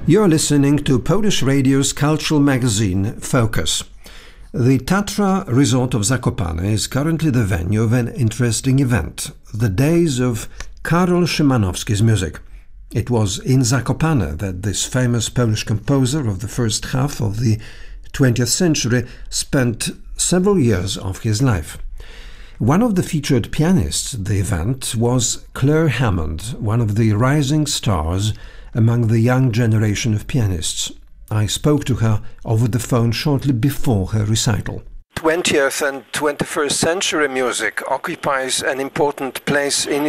You're listening to Polish radio's cultural magazine, Focus. The Tatra resort of Zakopane is currently the venue of an interesting event, the Days of Karol Szymanowski's music. It was in Zakopane that this famous Polish composer of the first half of the 20th century spent several years of his life. One of the featured pianists at the event was Claire Hammond, one of the rising stars among the young generation of pianists. I spoke to her over the phone shortly before her recital. 20th and 21st century music occupies an important place in